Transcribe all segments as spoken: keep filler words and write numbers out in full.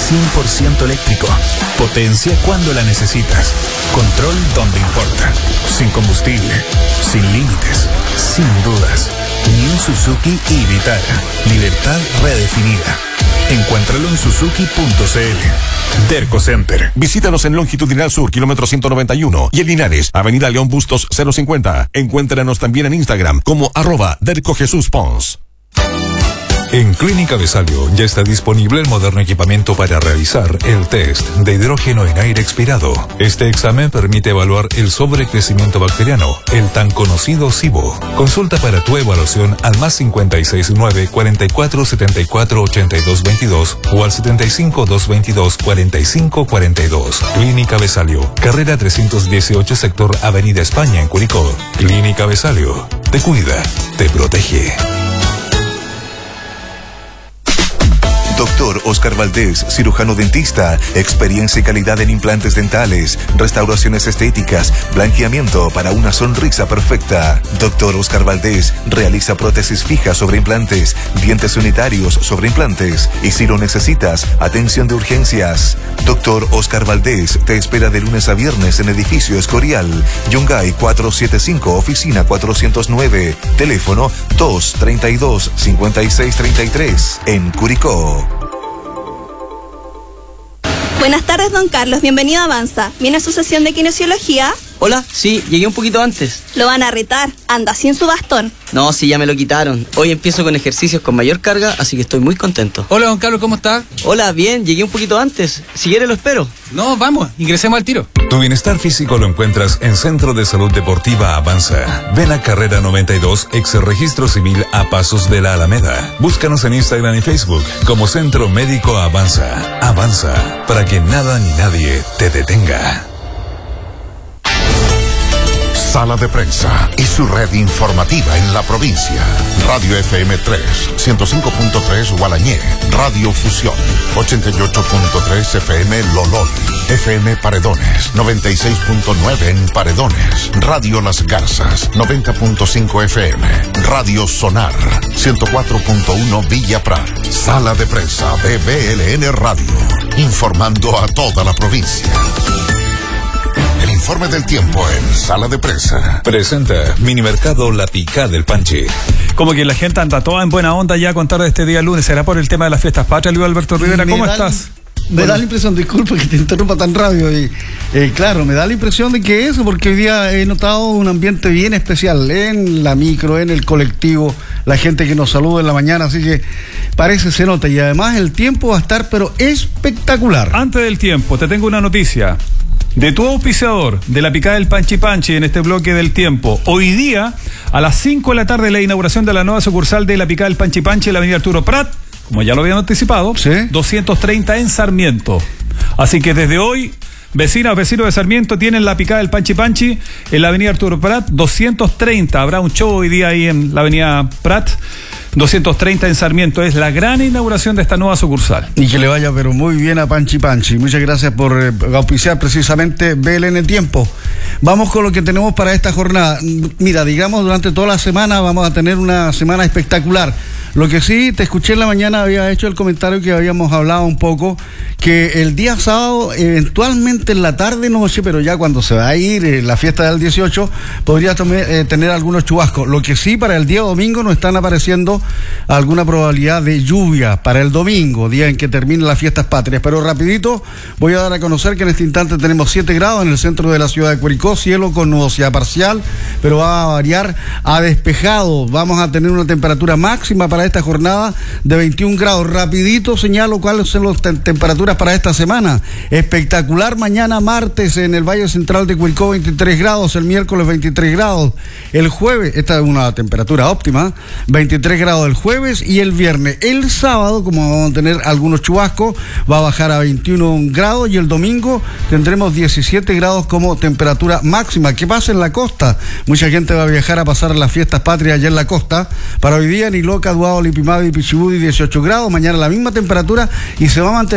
cien por ciento eléctrico. Potencia cuando la necesitas. Control donde importa. Sin combustible. Sin límites. Sin dudas. New Suzuki y Vitara. Libertad redefinida. Encuéntralo en suzuki punto c l. Derco Center. Visítanos en Longitudinal Sur, kilómetro ciento noventa y uno. Y en Linares, Avenida León Bustos cero cincuenta. Encuéntranos también en Instagram como arroba Derco Jesús Pons. En Clínica Besalio ya está disponible el moderno equipamiento para realizar el test de hidrógeno en aire expirado. Este examen permite evaluar el sobrecrecimiento bacteriano, el tan conocido SIBO. Consulta para tu evaluación al más cincuenta y seis nueve, cuarenta y cuatro, setenta y cuatro, ochenta y dos veintidós o al setenta y cinco, doscientos veintidós, cuarenta y cinco cuarenta y dos. Clínica Besalio, carrera trescientos dieciocho, sector Avenida España en Curicó. Clínica Besalio, te cuida, te protege. Doctor Oscar Valdés, cirujano dentista, experiencia y calidad en implantes dentales, restauraciones estéticas, blanqueamiento para una sonrisa perfecta. Doctor Oscar Valdés realiza prótesis fijas sobre implantes, dientes unitarios sobre implantes y si lo necesitas, atención de urgencias. Doctor Oscar Valdés te espera de lunes a viernes en edificio Escorial, Yungay cuatrocientos setenta y cinco, oficina cuatrocientos nueve, teléfono dos treinta y dos, cincuenta y seis treinta y tres, en Curicó. Buenas tardes, don Carlos. Bienvenido a Avanza. ¿Viene a su sesión de kinesiología? Hola, sí, llegué un poquito antes. Lo van a retar. Anda sin su bastón. No, sí, ya me lo quitaron. Hoy empiezo con ejercicios con mayor carga, así que estoy muy contento. Hola, don Carlos, ¿cómo está? Hola, bien, llegué un poquito antes. Si quiere lo espero. No, vamos, ingresemos al tiro. Tu bienestar físico lo encuentras en Centro de Salud Deportiva Avanza. Ven a Carrera noventa y dos, ex registro civil a pasos de la Alameda. Búscanos en Instagram y Facebook como Centro Médico Avanza. Avanza, para que nada ni nadie te detenga. Sala de Prensa y su red informativa en la provincia. Radio F M tres, ciento cinco punto tres Gualañé. Radio Fusión, ochenta y ocho punto tres F M Lolol. F M Paredones, noventa y seis punto nueve en Paredones. Radio Las Garzas, noventa punto cinco F M. Radio Sonar, ciento cuatro punto uno Villa Prat. Sala de Prensa de B L N Radio. Informando a toda la provincia. El informe del tiempo en Sala de Prensa. Presenta Minimercado La Picá del Panche. Como que la gente anda toda en buena onda ya a contar de este día lunes. ¿Será por el tema de las fiestas patrias, Luis Alberto Rivera? ¿Cómo estás? Me bueno. da la impresión, disculpa que te interrumpa tan rápido, y, eh, claro, me da la impresión de que eso, porque hoy día he notado un ambiente bien especial en la micro, en el colectivo, la gente que nos saluda en la mañana, así que parece, se nota, y además el tiempo va a estar, pero espectacular. Antes del tiempo, te tengo una noticia. De tu auspiciador, de la Picada del Panchi Panchi, en este bloque del tiempo. Hoy día, a las cinco de la tarde, la inauguración de la nueva sucursal de la Picada del Panchi Panchi en la avenida Arturo Prat, como ya lo habían anticipado, ¿sí? doscientos treinta en Sarmiento. Así que desde hoy, vecinas, vecinos de Sarmiento, tienen la Picada del Panchi Panchi en la avenida Arturo Prat, doscientos treinta. Habrá un show hoy día ahí en la avenida Prat. doscientos treinta en Sarmiento, es la gran inauguración de esta nueva sucursal. Y que le vaya pero muy bien a Panchi Panchi. Muchas gracias por eh, auspiciar precisamente B L N Tiempo. Vamos con lo que tenemos para esta jornada. Mira, digamos, durante toda la semana vamos a tener una semana espectacular. Lo que sí, te escuché en la mañana, había hecho el comentario que habíamos hablado un poco, que el día sábado, eventualmente en la tarde, noche, pero ya cuando se va a ir eh, la fiesta del dieciocho, podría tomer, eh, tener algunos chubascos. Lo que sí, para el día domingo nos están apareciendo alguna probabilidad de lluvia para el domingo, día en que terminen las fiestas patrias. Pero rapidito voy a dar a conocer que en este instante tenemos siete grados en el centro de la ciudad de Curicó, cielo con nubosidad parcial, pero va a variar a despejado. Vamos a tener una temperatura máxima para esta jornada de veintiún grados. Rapidito señalo cuáles son las te- temperaturas para esta semana. Espectacular mañana martes en el Valle Central de Curicó, veintitrés grados, el miércoles veintitrés grados, el jueves, esta es una temperatura óptima, veintitrés grados el jueves y el viernes. El sábado, como vamos a tener algunos chubascos, va a bajar a veintiún grados y el domingo tendremos diecisiete grados como temperatura máxima. ¿Qué pasa en la costa? Mucha gente va a viajar a pasar las fiestas patrias allá en la costa. Para hoy día, Niloca, Duado, Lipimavi y Pichibudi, dieciocho grados. Mañana la misma temperatura y se va a mantener en dieciocho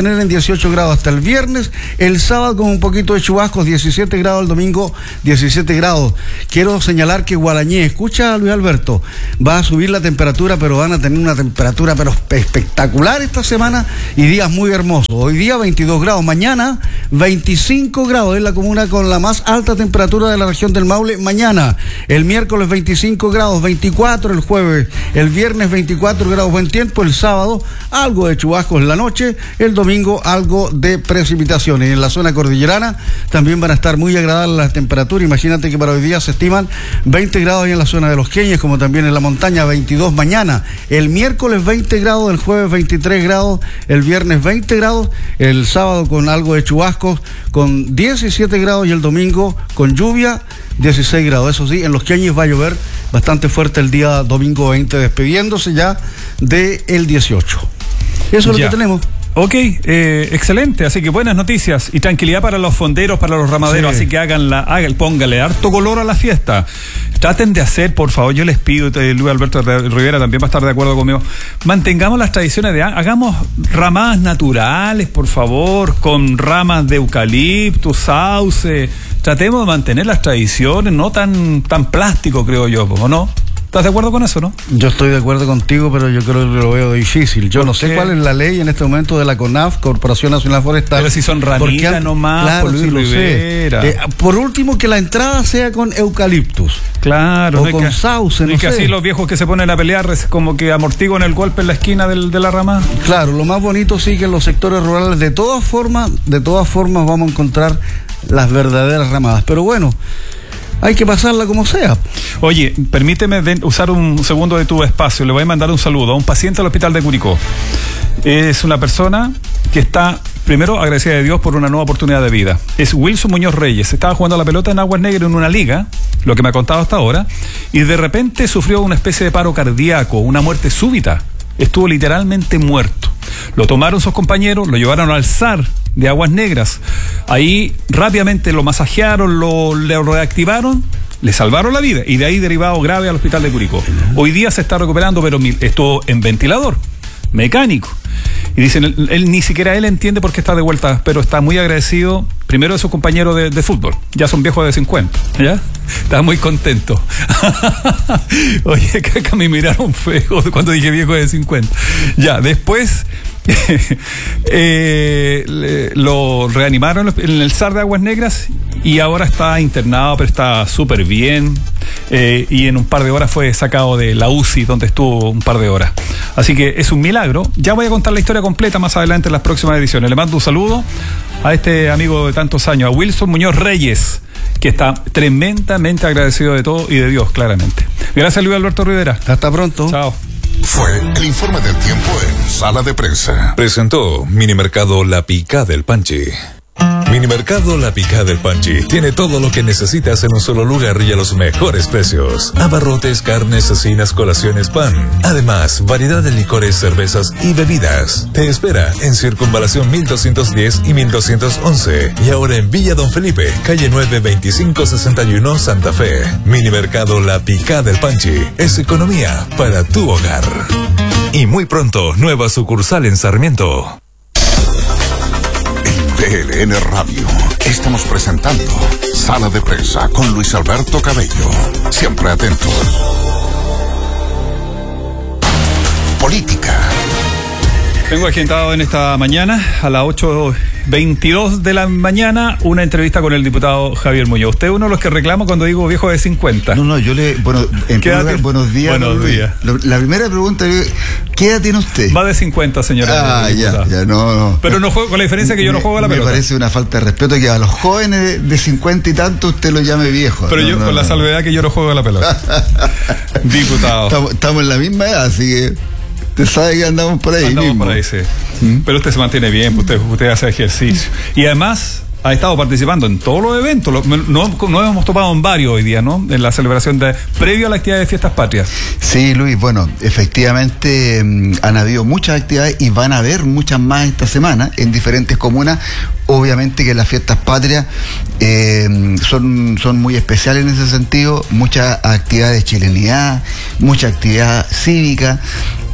dieciocho grados hasta el viernes, el sábado con un poquito de chubascos, diecisiete grados, el domingo diecisiete grados. Quiero señalar que Gualañé, escucha Luis Alberto, va a subir la temperatura, pero van a tener una temperatura pero espectacular esta semana y días muy hermosos. Hoy día veintidós grados, mañana veinticinco grados, es la comuna con la más alta temperatura de la región del Maule. Mañana, el miércoles veinticinco grados, veinticuatro el jueves, el viernes veinticuatro grados, buen tiempo, el sábado algo de chubascos en la noche, el domingo algo de precipitaciones. En la zona cordillerana también van a estar muy agradables las temperaturas. Imagínate que para hoy día se estiman veinte grados ahí en la zona de Los Queñes, como también en la montaña, veintidós mañana, el miércoles veinte grados, el jueves veintitrés grados, el viernes veinte grados, el sábado con algo de chubascos con diecisiete grados y el domingo con lluvia dieciséis grados. Eso sí, en Los Queñes va a llover bastante fuerte el día domingo veinte, despidiéndose ya del dieciocho. Eso es ya. Lo que tenemos. Ok, eh, excelente, así que buenas noticias y tranquilidad para los fonderos, para los ramaderos, sí. Así que háganla, hagan, póngale harto color a la fiesta. Traten de hacer, por favor, yo les pido, Luis Alberto Rivera también va a estar de acuerdo conmigo, mantengamos las tradiciones, de hagamos ramadas naturales, por favor, con ramas de eucalipto, sauce, tratemos de mantener las tradiciones, no tan, tan plástico, creo yo, ¿o no? ¿Estás de acuerdo con eso, no? Yo estoy de acuerdo contigo, pero yo creo que lo veo difícil. Yo no sé cuál es la ley en este momento de la CONAF, Corporación Nacional Forestal. Pero si son ramitas nomás, claro, por Luis sí, Rivera. Eh, por último, que la entrada sea con eucaliptus. Claro. O no con que, sauce, no y que sé. así los viejos que se ponen a pelear como que amortiguan el golpe en la esquina del, de la rama. Claro, lo más bonito sí que en los sectores rurales, de todas formas, de todas formas vamos a encontrar las verdaderas ramadas. Pero bueno, hay que pasarla como sea. Oye, permíteme de usar un segundo de tu espacio. Le voy a mandar un saludo a un paciente del hospital de Curicó. Es una persona que está, primero, agradecida de Dios por una nueva oportunidad de vida. Es Wilson Muñoz Reyes. Estaba jugando a la pelota en Aguas Negras en una liga, lo que me ha contado hasta ahora, y de repente sufrió una especie de paro cardíaco, una muerte súbita. Estuvo literalmente muerto. Lo tomaron sus compañeros, lo llevaron al S A R de Aguas Negras. Ahí rápidamente lo masajearon, lo, lo reactivaron, le salvaron la vida y de ahí derivado grave al hospital de Curicó. Hoy día se está recuperando, pero estuvo en ventilador mecánico. Y dicen, él, él ni siquiera él entiende por qué está de vuelta, pero está muy agradecido primero de sus compañeros de, de fútbol. Ya son viejos de cincuenta, ¿ya? Está muy contento. Oye, que acá me miraron feo cuando dije viejo de cincuenta. Ya, después eh, le, lo reanimaron en el S A R de Aguas Negras y ahora está internado, pero está súper bien. Eh, y en un par de horas fue sacado de la U C I, donde estuvo un par de horas. Así que es un milagro. Ya voy a contar la historia completa más adelante en las próximas ediciones. Le mando un saludo a este amigo de tantos años, a Wilson Muñoz Reyes, que está tremendamente agradecido de todo y de Dios, claramente. Gracias, Luis Alberto Rivera. Hasta pronto. Chao. Fue el informe del tiempo en Sala de Prensa. Presentó Minimercado La Picá del Panchi. Minimercado La Picá del Panchi tiene todo lo que necesitas en un solo lugar y a los mejores precios. Abarrotes, carnes, cecinas, colaciones, pan. Además, variedad de licores, cervezas y bebidas. Te espera en Circunvalación mil doscientos diez y mil doscientos once. Y ahora en Villa Don Felipe, calle nueve veinticinco sesenta y uno, Santa Fe. Minimercado La Picá del Panchi es economía para tu hogar. Y muy pronto, nueva sucursal en Sarmiento. T L N Radio. Estamos presentando Sala de Prensa con Luis Alberto Cabello. Siempre atentos. Política. Tengo agendado en esta mañana, a las ocho veintidós de la mañana, una entrevista con el diputado Javier Muñoz. Usted es uno de los que reclama cuando digo viejo de cincuenta. No, no, yo le... Bueno, en primer lugar, buenos días. Buenos días. La primera pregunta, ¿qué edad tiene usted? Va de cincuenta, señora. Ah, ya, ya, no, no. Pero no juego, con la diferencia que yo no juego a la me pelota. Me parece una falta de respeto que a los jóvenes de cincuenta y tanto usted lo llame viejo. Pero no, yo, no, con no. la salvedad que yo no juego a la pelota. Diputado. Estamos, estamos en la misma edad, así que... Usted sabe que andamos por ahí Andamos mismo. por ahí, sí. ¿Mm? Pero usted se mantiene bien, usted, usted hace ejercicio. Y además ha estado participando en todos los eventos. Lo, no, no hemos topado en varios hoy día, ¿no? En la celebración de previo a la actividad de Fiestas Patrias. Sí, Luis, bueno, efectivamente mmm, han habido muchas actividades y van a haber muchas más esta semana en diferentes comunas. Obviamente que las Fiestas Patrias eh, son, son muy especiales en ese sentido. Muchas actividades de chilenidad, mucha actividad cívica.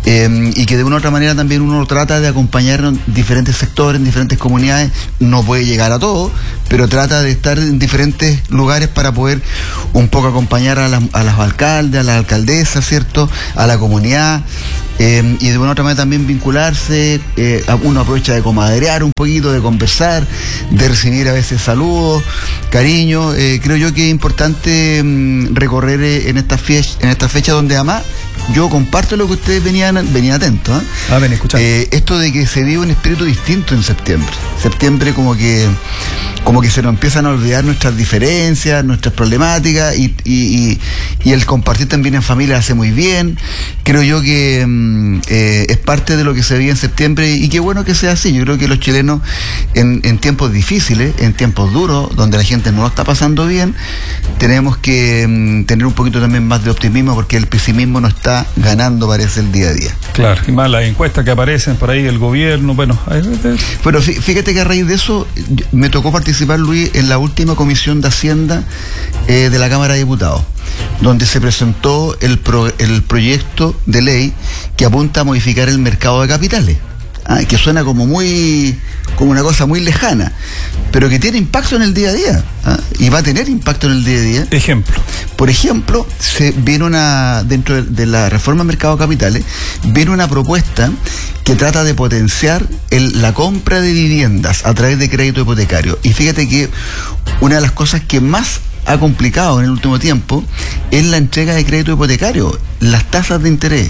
eh, y que de una u otra manera también uno trata de acompañar en diferentes sectores, en diferentes comunidades. No puede llegar a todo, pero trata de estar en diferentes lugares para poder un poco acompañar a, la, a los alcaldes, a las alcaldesas, ¿cierto?, a la comunidad. Eh, y de una u otra manera también vincularse, eh, uno aprovecha de comadrear un poquito, de conversar, de recibir a veces saludos, cariño. Eh, creo yo que es importante mm, recorrer eh, en esta fecha, en esta fecha donde además yo comparto lo que ustedes venían, venían atentos. ¿eh? Ah, ven, escucha. Eh, esto de que se vive un espíritu distinto en septiembre. Septiembre como que como que se nos empiezan a olvidar nuestras diferencias, nuestras problemáticas y, y, y, y el compartir también en familia hace muy bien. Creo yo que mm, eh, es parte de lo que se vive en septiembre y qué bueno que sea así. Yo creo que los chilenos en, en tiempos difíciles, en tiempos duros, donde la gente no lo está pasando bien, tenemos que mm, tener un poquito también más de optimismo porque el pesimismo no está ganando, parece, el día a día. Claro, y más las encuestas que aparecen por ahí, el gobierno, bueno. Bueno, fíjate que a raíz de eso me tocó participar, Luis, en la última comisión de Hacienda eh, de la Cámara de Diputados, donde se presentó el, pro, el proyecto de ley que apunta a modificar el mercado de capitales. Ah, que suena como muy como una cosa muy lejana, pero que tiene impacto en el día a día, ¿ah? Y va a tener impacto en el día a día. Ejemplo. Por ejemplo, se viene una dentro de, de la reforma del mercado de capitales, viene una propuesta que trata de potenciar el, la compra de viviendas a través de crédito hipotecario. Y fíjate que una de las cosas que más ha complicado en el último tiempo es la entrega de crédito hipotecario, las tasas de interés,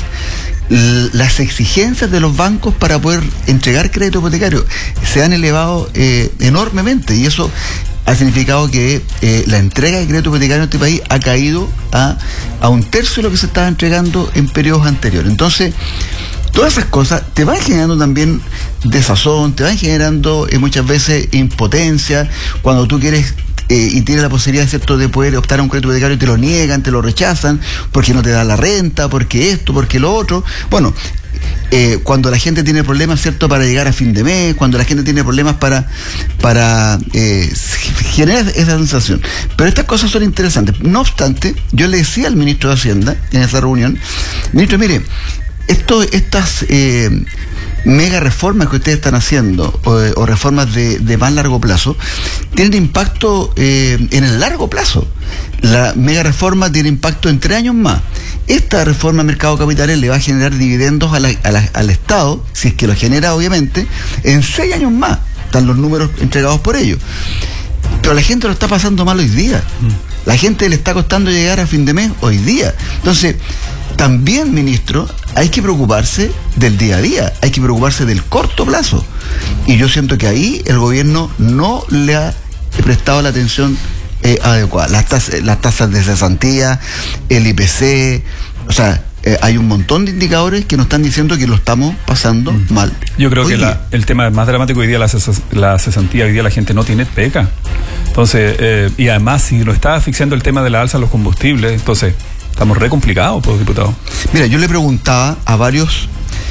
las exigencias de los bancos para poder entregar crédito hipotecario se han elevado eh, enormemente, y eso ha significado que eh, la entrega de crédito hipotecario en este país ha caído a, a un tercio de lo que se estaba entregando en periodos anteriores. Entonces, todas esas cosas te van generando también desazón, te van generando eh, muchas veces impotencia cuando tú quieres Eh, y tiene la posibilidad, ¿cierto?, de poder optar a un crédito hipotecario y te lo niegan, te lo rechazan, porque no te da la renta, porque esto, porque lo otro. Bueno, eh, cuando la gente tiene problemas, ¿cierto?, para llegar a fin de mes, cuando la gente tiene problemas para, para eh, generar esa sensación. Pero estas cosas son interesantes. No obstante, yo le decía al ministro de Hacienda en esa reunión, ministro, mire, esto, estas eh, mega reformas que ustedes están haciendo, o, o reformas de, de más largo plazo, tienen impacto eh, en el largo plazo. La mega reforma tiene impacto en tres años más. Esta reforma del mercado de capitales le va a generar dividendos a la, a la, al Estado, si es que lo genera, obviamente, en seis años más. Están los números entregados por ellos. Pero la gente lo está pasando mal hoy día. La gente le está costando llegar a fin de mes hoy día. Entonces, también, ministro, hay que preocuparse del día a día, hay que preocuparse del corto plazo. Y yo siento que ahí el gobierno no le ha prestado la atención eh, adecuada. Las tasas, las tasas de cesantía, el I P C, o sea, eh, hay un montón de indicadores que nos están diciendo que lo estamos pasando mm. mal. Yo creo hoy que la, el tema más dramático hoy día, la, ces, la cesantía, hoy día la gente no tiene pega. Entonces, eh, y además, si lo está asfixiando el tema de la alza de los combustibles, entonces estamos re complicados, pues, diputado. Mira, yo le preguntaba a varios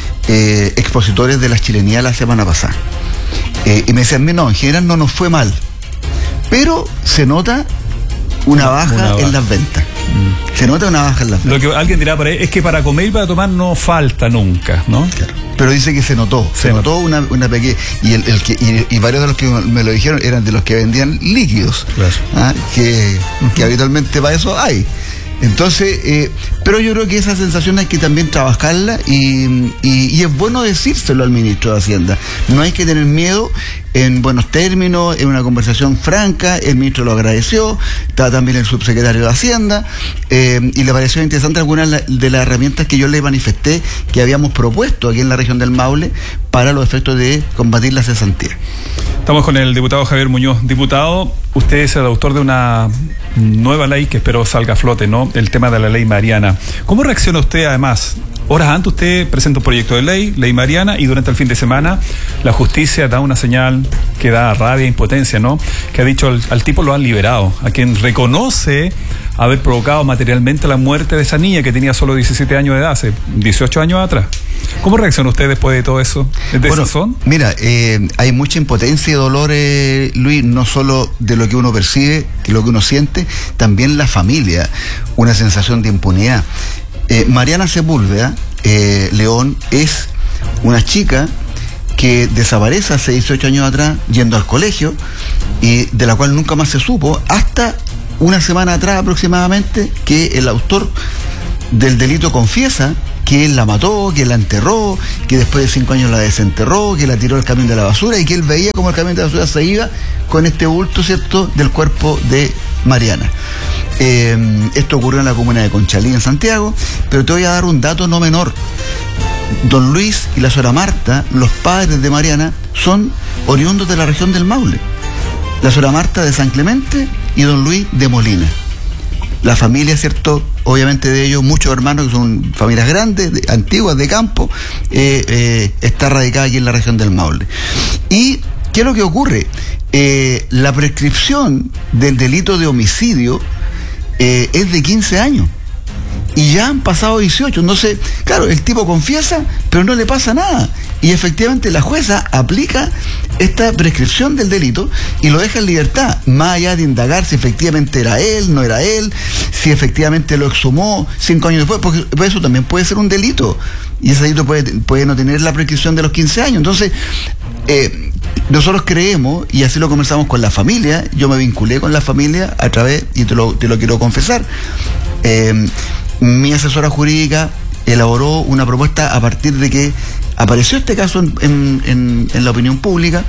eh, expositores de la chilenía la semana pasada, eh, y me decían, no, en general no nos fue mal, pero se nota una baja, una baja en las ventas. Mm. Se nota una baja en las ventas. Lo que alguien dirá por ahí es que para comer y para tomar no falta nunca, ¿no? Claro. Pero dice que se notó, se, se notó, notó una, una pequeña, y, el, el que, y, y varios de los que me lo dijeron eran de los que vendían líquidos, claro. ¿Ah? que, uh-huh. que habitualmente para eso hay. Entonces, eh, pero yo creo que esa sensación hay que también trabajarla y, y, y es bueno decírselo al ministro de Hacienda. No hay que tener miedo, en buenos términos, en una conversación franca. El ministro lo agradeció, estaba también el subsecretario de Hacienda, eh, y le pareció interesante algunas de las herramientas que yo le manifesté que habíamos propuesto aquí en la región del Maule para los efectos de combatir la cesantía. Estamos con el diputado Javier Muñoz. Diputado, usted es el autor de una nueva ley que espero salga a flote, ¿no? El tema de la ley Mariana. ¿Cómo reacciona usted, además? Horas antes usted presenta un proyecto de ley, ley Mariana, y durante el fin de semana la justicia da una señal que da rabia e impotencia, ¿no? Que ha dicho al, al tipo lo han liberado, a quien reconoce haber provocado materialmente la muerte de esa niña que tenía solo diecisiete años de edad, hace dieciocho años atrás. ¿Cómo reacciona usted después de todo eso? ¿Es de bueno, sazón? Mira, eh, hay mucha impotencia y dolor, eh, Luis, no solo de lo que uno percibe, de lo que uno siente, también la familia, una sensación de impunidad. Eh, Mariana Sepúlveda eh, León es una chica que desaparece hace dieciocho años atrás yendo al colegio y de la cual nunca más se supo hasta una semana atrás aproximadamente, que el autor del delito confiesa que él la mató, que la enterró, que después de cinco años la desenterró, que la tiró al camión de la basura y que él veía como el camión de la basura se iba con este bulto, ¿cierto?, del cuerpo de Mariana. Eh, esto ocurrió en la comuna de Conchalí, en Santiago, pero te voy a dar un dato no menor. Don Luis y la señora Marta, los padres de Mariana, son oriundos de la región del Maule. La señora Marta de San Clemente y don Luis de Molina. La familia, ¿cierto?, obviamente de ellos, muchos hermanos que son familias grandes, de, antiguas, de campo, eh, eh, está radicada aquí en la región del Maule. ¿Y qué es lo que ocurre? Eh, la prescripción del delito de homicidio eh, es de quince años. Y ya han pasado dieciocho, entonces, claro, el tipo confiesa, pero no le pasa nada. Y efectivamente la jueza aplica esta prescripción del delito y lo deja en libertad, más allá de indagar si efectivamente era él, no era él, si efectivamente lo exhumó cinco años después, porque eso también puede ser un delito. Y ese delito puede, puede no tener la prescripción de los quince años. Entonces, eh, nosotros creemos, y así lo conversamos con la familia, yo me vinculé con la familia a través, y te lo, te lo quiero confesar, eh, mi asesora jurídica elaboró una propuesta a partir de que apareció este caso en, en, en, en la opinión pública.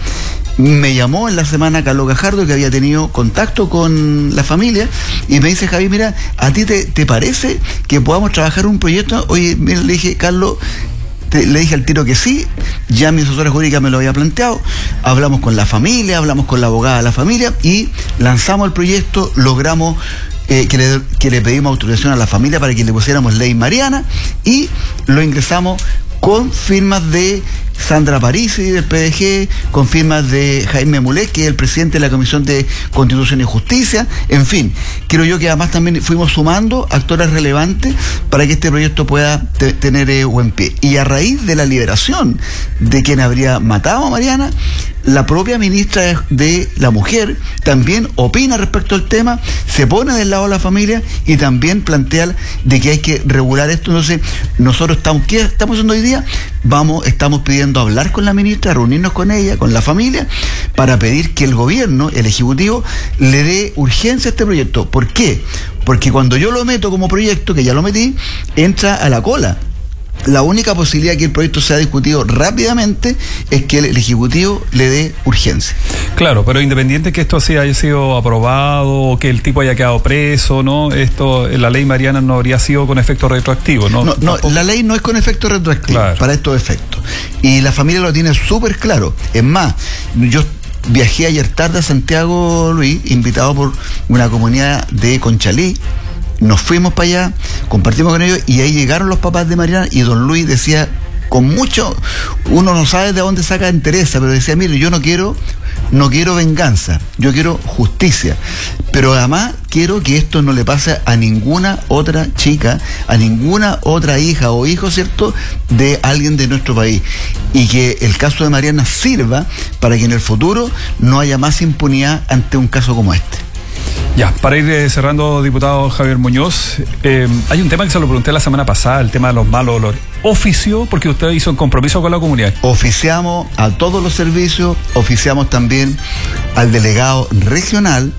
Me llamó en la semana Carlos Gajardo, que había tenido contacto con la familia, y me dice: Javi, mira, ¿a ti te, te parece que podamos trabajar un proyecto? Oye, mira, le dije, Carlos, te, le dije al tiro que sí, ya mi asesora jurídica me lo había planteado, hablamos con la familia, hablamos con la abogada de la familia y lanzamos el proyecto, logramos Eh, que, le, que le pedimos autorización a la familia para que le pusiéramos ley Mariana y lo ingresamos con firmas de Sandra Parisi del P D G, con firmas de Jaime Mulet, que es el presidente de la Comisión de Constitución y Justicia. En fin, creo yo que además también fuimos sumando actores relevantes para que este proyecto pueda te, tener eh, buen pie. Y a raíz de la liberación de quien habría matado a Mariana, la propia ministra de, de la Mujer también opina respecto al tema, se pone del lado de la familia y también plantea de que hay que regular esto. Entonces, nosotros estamos, ¿qué estamos haciendo hoy día? Vamos, estamos pidiendo hablar con la ministra, reunirnos con ella, con la familia, para pedir que el gobierno, el ejecutivo, le dé urgencia a este proyecto. ¿Por qué? Porque cuando yo lo meto como proyecto, que ya lo metí, entra a la cola. La única posibilidad de que el proyecto sea discutido rápidamente es que el, el Ejecutivo le dé urgencia. Claro, pero independiente que esto sí haya sido aprobado o que el tipo haya quedado preso, ¿no? Esto, la ley Mariana no habría sido con efecto retroactivo, ¿no? No, no, la ley no es con efecto retroactivo, claro, para estos efectos. Y la familia lo tiene súper claro. Es más, yo viajé ayer tarde a Santiago, Luis, invitado por una comunidad de Conchalí. Nos fuimos para allá, compartimos con ellos y ahí llegaron los papás de Mariana y don Luis decía con mucho, uno no sabe de dónde saca entereza, pero decía: mire, yo no quiero, no quiero venganza, yo quiero justicia, pero además quiero que esto no le pase a ninguna otra chica, a ninguna otra hija o hijo, ¿cierto?, de alguien de nuestro país, y que el caso de Mariana sirva para que en el futuro no haya más impunidad ante un caso como este. Ya, para ir eh, cerrando, diputado Javier Muñoz, eh, hay un tema que se lo pregunté la semana pasada, el tema de los malos olores. ¿Ofició porque usted hizo un compromiso con la comunidad? Oficiamos a todos los servicios, oficiamos también al delegado regional.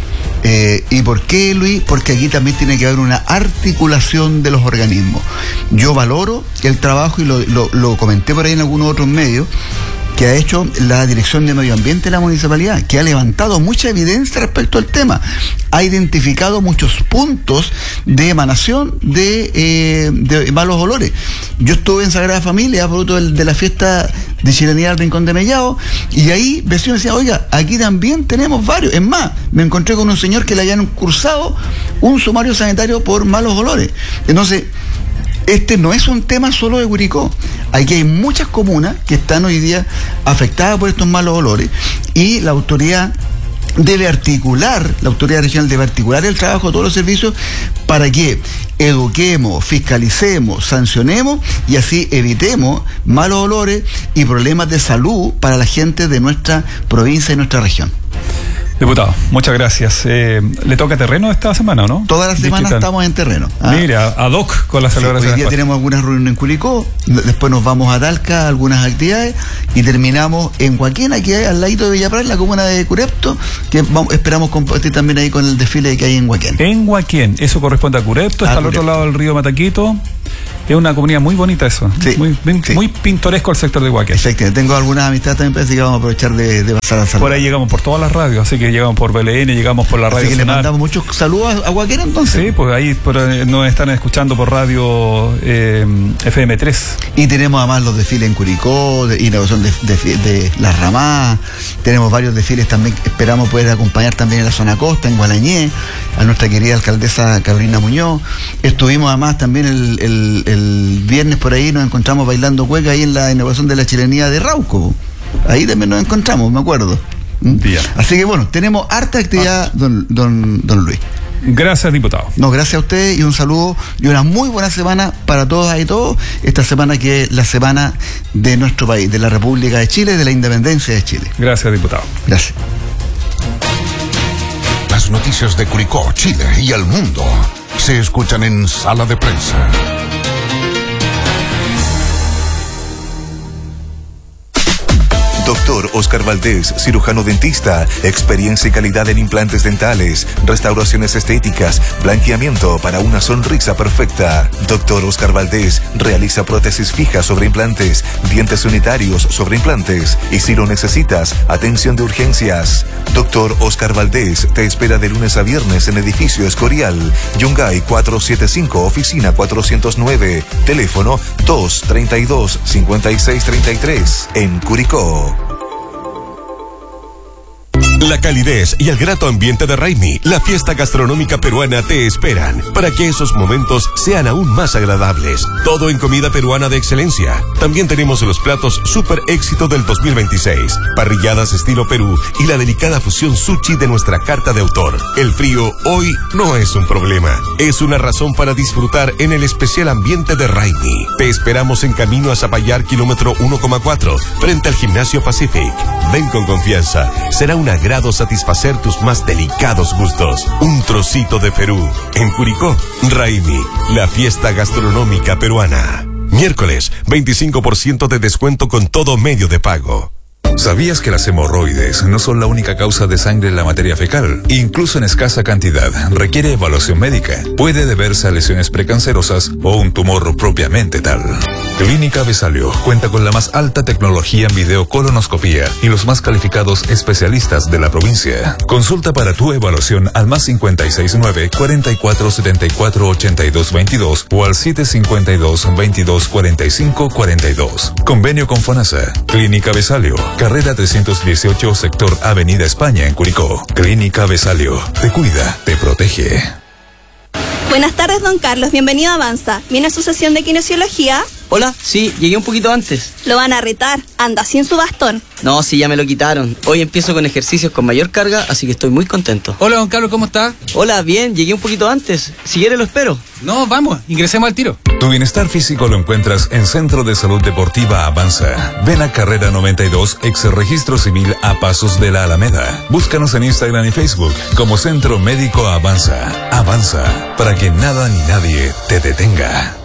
Eh, ¿Y por qué, Luis? Porque aquí también tiene que haber una articulación de los organismos. Yo valoro el trabajo, y lo, lo, lo comenté por ahí en algunos otros medios, que ha hecho la Dirección de Medio Ambiente de la Municipalidad, que ha levantado mucha evidencia respecto al tema, ha identificado muchos puntos de emanación de, eh, de malos olores. Yo estuve en Sagrada Familia, producto de, de la fiesta de Chilenidad del Rincón de Mellao, y ahí vecinos decían: oiga, aquí también tenemos varios. Es más, me encontré con un señor que le habían cursado un sumario sanitario por malos olores. Entonces, este no es un tema solo de Curicó. Aquí hay muchas comunas que están hoy día afectadas por estos malos olores y la autoridad debe articular, la autoridad regional debe articular el trabajo de todos los servicios para que eduquemos, fiscalicemos, sancionemos y así evitemos malos olores y problemas de salud para la gente de nuestra provincia y nuestra región. Diputado, muchas gracias. Eh, ¿Le toca terreno esta semana o no? Toda la semana Distrital. Estamos en terreno. ¿Ah? Mira, ad hoc con la Sí, celebración. hoy día tenemos algunas reuniones en Curicó, después nos vamos a Talca, algunas actividades, y terminamos en Joaquín, aquí al ladito de Villapral, la comuna de Curepto, que vamos, esperamos compartir también ahí con el desfile que hay en Joaquín. En Joaquín, eso corresponde a Curepto, está al otro lado del río Mataquito. Es una comunidad muy bonita eso, sí, muy, muy, sí. muy pintoresco el sector de Joaquín. Exactamente, tengo algunas amistades también, parece que vamos a aprovechar de, de pasar a saludar. Por ahí llegamos por todas las radios, así que llegamos por B L N, llegamos por la radio. Así que Sonar. le mandamos muchos saludos a Joaquín entonces. Sí, pues ahí por, eh, nos están escuchando por radio eh, F M tres. Y tenemos además los desfiles en Curicó, de inauguración de, de, de, de las Ramadas, tenemos varios desfiles también, esperamos poder acompañar también en la zona costa, en Gualañé, a nuestra querida alcaldesa Carolina Muñoz. Estuvimos además también el, el, el viernes por ahí, nos encontramos bailando cueca ahí en la inauguración de la chilenía de Rauco. Ahí también nos encontramos, me acuerdo. ¿Mm? Bien. Así que bueno, tenemos harta actividad, ah. don, don, don Luis. Gracias, diputado. No, gracias a ustedes y un saludo y una muy buena semana para todas y todos. Esta semana que es la semana de nuestro país, de la República de Chile, de la independencia de Chile. Gracias, diputado. Gracias. Las noticias de Curicó, Chile y el mundo se escuchan en Sala de Prensa. Doctor Oscar Valdés, cirujano dentista, experiencia y calidad en implantes dentales, restauraciones estéticas, blanqueamiento para una sonrisa perfecta. Doctor Oscar Valdés realiza prótesis fijas sobre implantes, dientes unitarios sobre implantes y si lo necesitas, atención de urgencias. Doctor Oscar Valdés te espera de lunes a viernes en edificio Escorial, Yungay cuatrocientos setenta y cinco, oficina cuatrocientos nueve, teléfono dos treinta y dos, cincuenta y seis treinta y tres, en Curicó. La calidez y el grato ambiente de Raimi, la fiesta gastronómica peruana, te esperan para que esos momentos sean aún más agradables. Todo en comida peruana de excelencia. También tenemos los platos super éxito del dos mil veintiséis, parrilladas estilo Perú y la delicada fusión sushi de nuestra carta de autor. El frío hoy no es un problema, es una razón para disfrutar en el especial ambiente de Raimi. Te esperamos en camino a Zapallar, kilómetro uno coma cuatro, frente al Gimnasio Pacific. Ven con confianza, será una gran satisfacer tus más delicados gustos. Un trocito de Perú. En Curicó, Raimi, la fiesta gastronómica peruana. Miércoles, veinticinco por ciento de descuento con todo medio de pago. ¿Sabías que las hemorroides no son la única causa de sangre en la materia fecal? Incluso en escasa cantidad, requiere evaluación médica. Puede deberse a lesiones precancerosas o un tumor propiamente tal. Clínica Besalio cuenta con la más alta tecnología en videocolonoscopía y los más calificados especialistas de la provincia. Consulta para tu evaluación al más cincuenta y seis nueve, cuarenta y cuatro setenta y cuatro ochenta y dos veintidós o al siete cincuenta y dos, veintidós cuarenta y cinco cuarenta y dos. Convenio con FONASA. Clínica Besalio. Carrera trescientos dieciocho, sector Avenida España, en Curicó. Clínica Besalio. Te cuida, te protege. Buenas tardes, don Carlos. Bienvenido a Avanza. ¿Viene a su sesión de kinesiología? Hola, sí, llegué un poquito antes. Lo van a retar. Anda sin su bastón. No, sí, ya me lo quitaron. Hoy empiezo con ejercicios con mayor carga, así que estoy muy contento. Hola, don Carlos, ¿cómo está? Hola, bien, llegué un poquito antes. Si quiere lo espero. No, vamos, ingresemos al tiro. Tu bienestar físico lo encuentras en Centro de Salud Deportiva Avanza. Ven a Carrera noventa y dos, ex Registro Civil a pasos de la Alameda. Búscanos en Instagram y Facebook como Centro Médico Avanza. Avanza, para que nada ni nadie te detenga.